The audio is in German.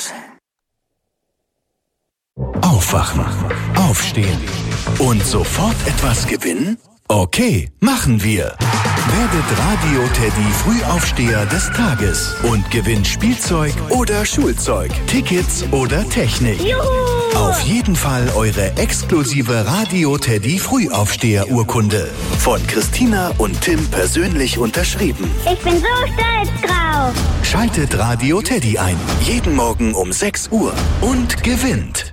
Aufwachen, aufstehen und sofort etwas gewinnen? Okay, machen wir. Werdet Radio Teddy Frühaufsteher des Tages und gewinnt Spielzeug oder Schulzeug, Tickets oder Technik. Juhu! Auf jeden Fall eure exklusive Radio Teddy Frühaufsteher-Urkunde. Von Christina und Tim persönlich unterschrieben. Ich bin so stolz drauf. Schaltet Radio Teddy ein. Jeden Morgen um 6 Uhr und gewinnt.